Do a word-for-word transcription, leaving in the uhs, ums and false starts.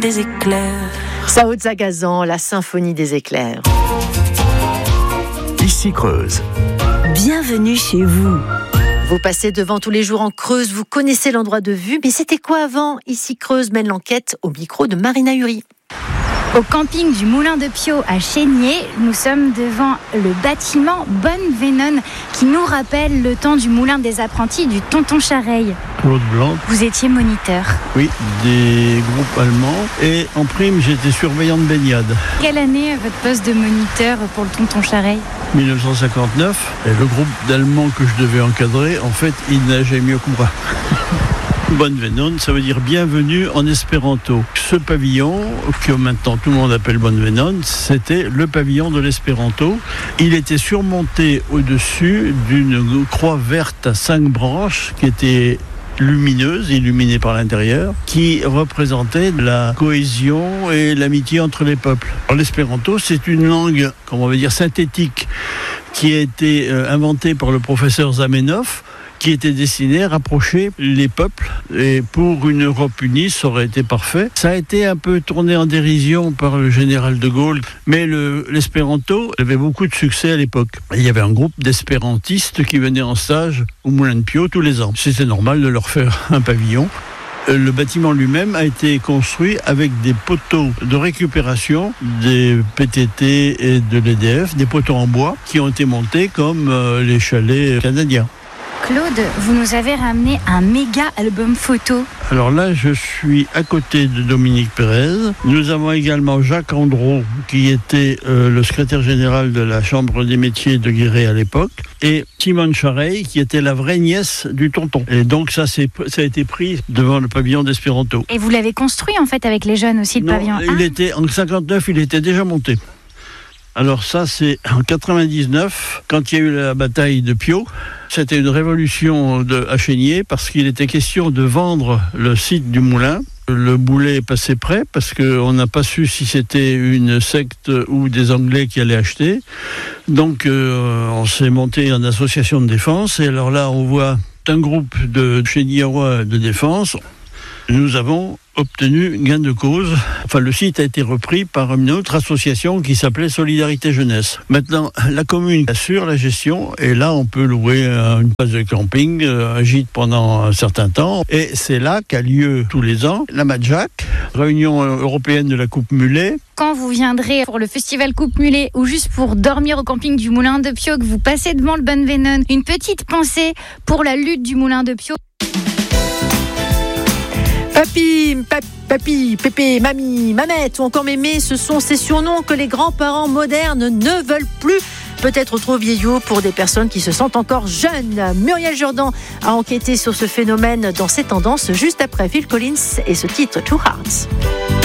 des éclairs. Sao Zagazan, la symphonie des éclairs. Ici Creuse. Bienvenue chez vous. Vous passez devant tous les jours en Creuse, vous connaissez l'endroit de vue, mais c'était quoi avant ? Ici Creuse mène l'enquête au micro de Marina Uri. Au camping du Moulin de Piau à Chénier, nous sommes devant le bâtiment Bonne-Venone qui nous rappelle le temps du moulin des apprentis du Tonton Chareil. Claude Blanc. Vous étiez moniteur. Oui, des groupes allemands et en prime j'étais surveillant de baignade. Quelle année votre poste de moniteur pour le Tonton Chareil ? dix-neuf cent cinquante-neuf, et le groupe d'Allemands que je devais encadrer, en fait, il nageait mieux que moi. Bonne-Venone, ça veut dire bienvenue en espéranto. Ce pavillon, que maintenant tout le monde appelle Bonne-Venone, c'était le pavillon de l'espéranto. Il était surmonté au-dessus d'une croix verte à cinq branches qui était lumineuse, illuminée par l'intérieur, qui représentait la cohésion et l'amitié entre les peuples. Alors, l'espéranto, c'est une langue, comment on va dire, synthétique, qui a été euh, inventée par le professeur Zamenhof, qui était destiné à rapprocher les peuples. Et pour une Europe unie, ça aurait été parfait. Ça a été un peu tourné en dérision par le général de Gaulle, mais le, l'espéranto avait beaucoup de succès à l'époque. Et il y avait un groupe d'espérantistes qui venaient en stage au Moulin de Piau tous les ans. C'était normal de leur faire un pavillon. Le bâtiment lui-même a été construit avec des poteaux de récupération des P T T et de l'E D F, des poteaux en bois qui ont été montés comme euh, les chalets canadiens. Claude, vous nous avez ramené un méga album photo. Alors là, je suis à côté de Dominique Pérez. Nous avons également Jacques Andreau, qui était euh, le secrétaire général de la Chambre des métiers de Guéret à l'époque, et Simone Chareil, qui était la vraie nièce du tonton. Et donc ça, c'est, ça a été pris devant le pavillon d'espéranto. Et vous l'avez construit en fait avec les jeunes aussi, le non, pavillon. Il ah. était, en cinquante-neuf, il était déjà monté. Alors ça, c'est en quatre-vingt-dix-neuf, quand il y a eu la bataille de Piau. C'était une révolution de, à Chénier parce qu'il était question de vendre le site du moulin. Le boulet est passé près parce qu'on n'a pas su si c'était une secte ou des Anglais qui allaient acheter. Donc euh, on s'est monté en association de défense. Et alors là, on voit un groupe de Chéniérois de défense. Nous avons obtenu gain de cause. Enfin, le site a été repris par une autre association qui s'appelait Solidarité Jeunesse. Maintenant, la commune assure la gestion et là, on peut louer une place de camping, un gîte pendant un certain temps. Et c'est là qu'a lieu tous les ans la Madjac, réunion européenne de la Coupe Mulet. Quand vous viendrez pour le festival Coupe Mulet ou juste pour dormir au camping du Moulin de Piau, que vous passez devant le Bonne-Venone, une petite pensée pour la lutte du Moulin de Piau. Papi, papi, papi, pépé, mamie, mamette ou encore mémé, ce sont ces surnoms que les grands-parents modernes ne veulent plus. Peut-être trop vieillots pour des personnes qui se sentent encore jeunes. Muriel Jourdan a enquêté sur ce phénomène dans ses tendances juste après Phil Collins et ce titre Two Hearts.